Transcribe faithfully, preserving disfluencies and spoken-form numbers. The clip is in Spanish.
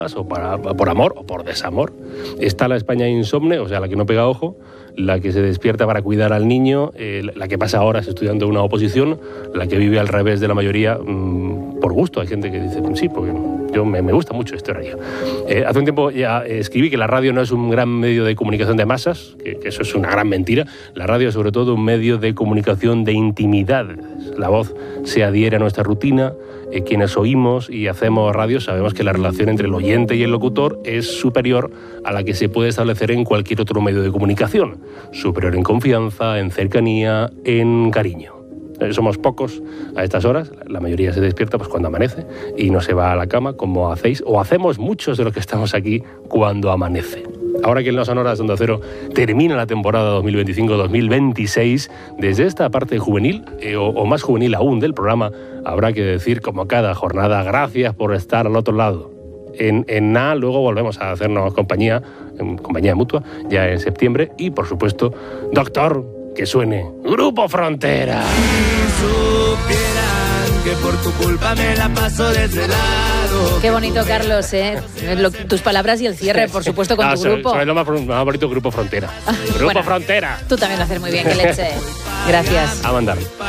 o para, por amor o por desamor. Está la España insomne, o sea, la que no pega ojo, la que se despierta para cuidar al niño, eh, la que pasa horas estudiando una oposición, la que vive al revés de la mayoría mmm, por gusto. Hay gente que dice, sí, porque yo me, me gusta mucho este horario. Eh, hace un tiempo ya escribí que la radio no es un gran medio de comunicación de masas, que, que eso es una gran mentira. La radio es sobre todo un medio de comunicación de intimidad. La voz se adhiere a nuestra rutina. Eh, quienes oímos y hacemos radio sabemos que la relación entre el oyente y el locutor es superior a la que se puede establecer en cualquier otro medio de comunicación. Superior en confianza, en cercanía, en cariño. Eh, somos pocos a estas horas, la mayoría se despierta pues, cuando amanece y no se va a la cama como hacéis, o hacemos muchos de los que estamos aquí cuando amanece. Ahora que en las sonoras de Onda Cero termina la temporada dos mil veinticinco dos mil veintiséis, desde esta parte juvenil, eh, o, o más juvenil aún del programa, habrá que decir, como cada jornada, gracias por estar al otro lado. En, en nada, luego volvemos a hacernos compañía, en compañía mutua, ya en septiembre. Y, por supuesto, doctor, que suene Grupo Frontera. Si supieran que por tu culpa me la paso desde lado. Qué bonito, Carlos, ¿eh? Lo, tus palabras y el cierre, por supuesto, con ah, tu grupo. Es lo más, más bonito, Grupo Frontera. Grupo bueno, Frontera. Tú también lo haces muy bien, qué leche. Gracias. A mandar.